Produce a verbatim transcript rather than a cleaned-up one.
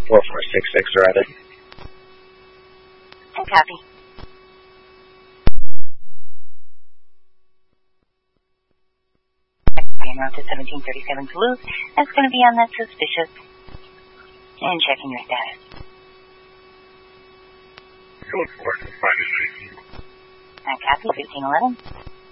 four four six six, rather. And copy. En route to seventeen thirty-seven Toulouse. That's going to be on that suspicious. And checking your status. Look forward to finding you. And copy, fifteen eleven.